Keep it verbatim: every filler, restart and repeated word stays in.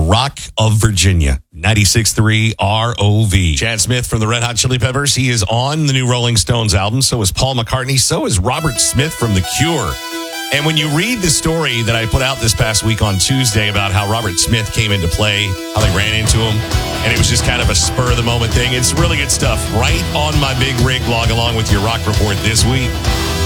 Rock of Virginia. ninety-six point three R O V. Chad Smith from the Red Hot Chili Peppers. He is on the new Rolling Stones album. So is Paul McCartney. So is Robert Smith from The Cure. And when you read the story that I put out this past week on Tuesday about how Robert Smith came into play, how they ran into him, and it was just kind of a spur of the moment thing, it's really good stuff right on my Big Rig blog along with your rock report this week.